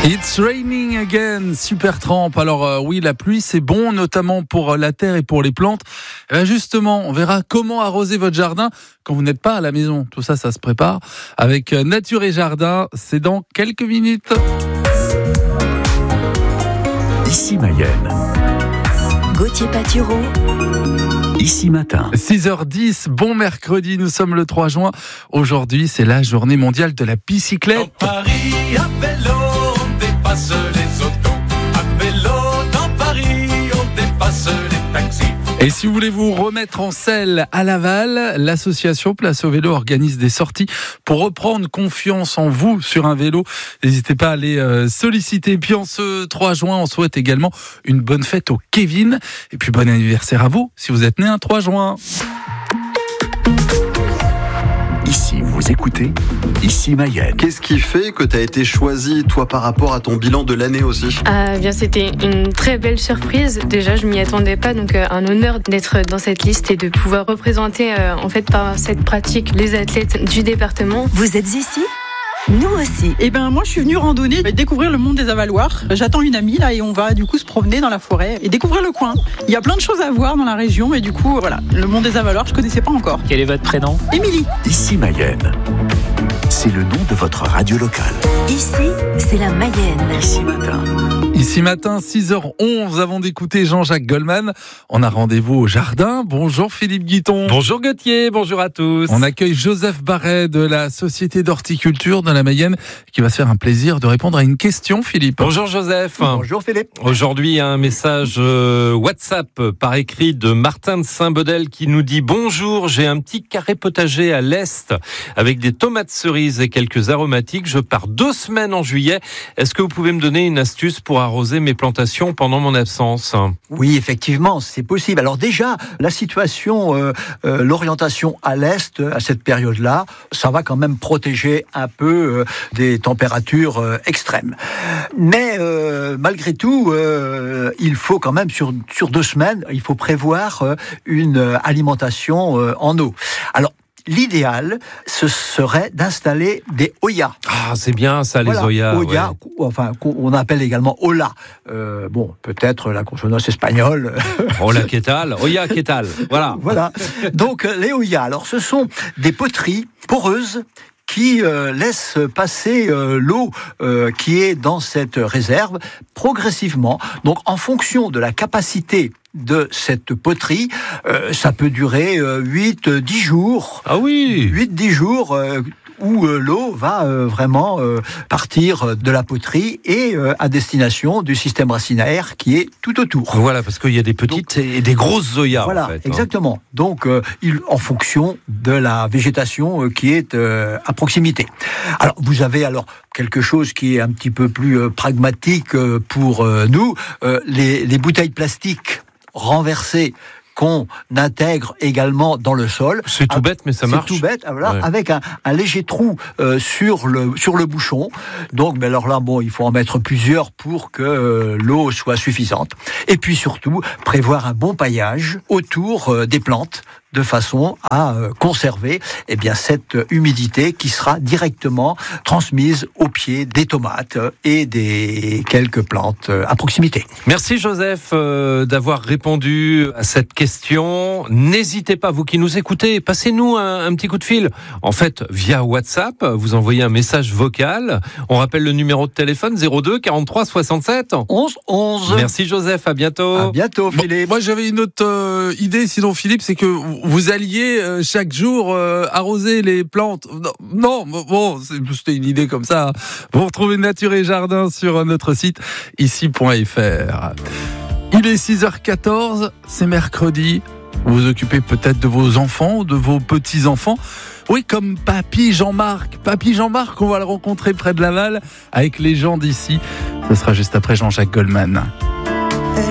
It's raining again, Supertramp. Alors oui, la pluie c'est bon, notamment pour la terre et pour les plantes. Et bien justement, on verra comment arroser votre jardin quand vous n'êtes pas à la maison. Tout ça, ça se prépare avec Nature et Jardin. C'est dans quelques minutes. Ici Mayenne. Gauthier Patureau. Ici Matin. 6h10, bon mercredi, nous sommes le 3 juin. Aujourd'hui, c'est la journée mondiale de la bicyclette. Dans Paris, à vélo, on dépasse les autos. À vélo, dans Paris, on dépasse les taxis. Et si vous voulez vous remettre en selle à Laval, l'association Place au Vélo organise des sorties pour reprendre confiance en vous sur un vélo. N'hésitez pas à les solliciter. Et puis en ce 3 juin, on souhaite également une bonne fête au Kevin. Et puis bon anniversaire à vous si vous êtes né un 3 juin. Ici, vous écoutez Ici Mayenne. Qu'est-ce qui fait que tu as été choisi, toi, par rapport à ton bilan de l'année aussi ? Bien, c'était une très belle surprise. Déjà, je m'y attendais pas, donc un honneur d'être dans cette liste et de pouvoir représenter, en fait, par cette pratique, les athlètes du département. Vous êtes ici ? Nous aussi. Moi je suis venue randonner et découvrir le monde des Avaloirs. J'attends une amie là et on va du coup se promener dans la forêt et découvrir le coin. Il y a plein de choses à voir dans la région et du coup voilà, le monde des Avaloirs je connaissais pas encore. Quel est votre prénom ? Émilie. Ici Mayenne. C'est le nom de votre radio locale. Ici, c'est la Mayenne. Ici Matin. Ici matin, 6h11, avant d'écouter Jean-Jacques Goldman, on a rendez-vous au jardin. Bonjour Philippe Guiton. Bonjour Gauthier, bonjour à tous. On accueille Joseph Barret de la Société d'horticulture de la Mayenne qui va se faire un plaisir de répondre à une question, Philippe. Bonjour Joseph. Bonjour Philippe. Aujourd'hui, un message WhatsApp par écrit de Martin de Saint-Baudel qui nous dit « Bonjour, j'ai un petit carré potager à l'Est avec des tomates cerises et quelques aromatiques. Je pars 2 semaines en juillet. Est-ce que vous pouvez me donner une astuce pour arroser mes plantations pendant mon absence ?» Oui, effectivement, c'est possible. Alors déjà, la situation, l'orientation à l'Est, à cette période-là, ça va quand même protéger un peu des températures extrêmes. Mais malgré tout, il faut quand même, sur 2 semaines, il faut prévoir une alimentation en eau. Alors, l'idéal, ce serait d'installer des Oya. Ah, c'est bien ça, les voilà, Oya. Oya, Ouais. enfin, qu'on appelle également Ola. Peut-être la consonance espagnole. Hola, ¿qué tal ? Oya, ¿qué tal ? Voilà. Voilà. Donc, les Oya, alors, ce sont des poteries poreuses qui laisse passer l'eau qui est dans cette réserve progressivement. Donc, en fonction de la capacité de cette poterie, ça peut durer 8-10 jours. Ah oui. 8-10 jours où l'eau va vraiment partir de la poterie et à destination du système racinaire qui est tout autour. Voilà, parce qu'il y a des petites et des grosses zoyas. Voilà, en fait, exactement. Donc, en fonction de la végétation qui est à proximité. Alors, vous avez quelque chose qui est un petit peu plus pragmatique pour nous. Les bouteilles plastiques renversées qu'on intègre également dans le sol. C'est tout bête, mais ça marche. C'est tout bête, voilà, Ouais. avec un léger trou sur le bouchon. Donc, mais alors là, il faut en mettre plusieurs pour que l'eau soit suffisante. Et puis surtout, prévoir un bon paillage autour des plantes, de façon à conserver cette humidité qui sera directement transmise au pied des tomates et des quelques plantes à proximité. Merci Joseph d'avoir répondu à cette question. N'hésitez pas, vous qui nous écoutez, passez-nous un petit coup de fil. En fait, via WhatsApp, vous envoyez un message vocal. On rappelle le numéro de téléphone 02 43 67 11 11. Merci Joseph, à bientôt. À bientôt Philippe. Moi j'avais une autre idée, sinon Philippe, c'est que vous alliez chaque jour arroser les plantes. Non, bon, c'était une idée comme ça. Vous retrouvez Nature et Jardin sur notre site ici.fr. Il est 6h14, c'est mercredi. Vous vous occupez peut-être de vos enfants ou de vos petits-enfants. Oui, comme Papy Jean-Marc. Papy Jean-Marc, on va le rencontrer près de Laval avec les gens d'ici. Ce sera juste après Jean-Jacques Goldman.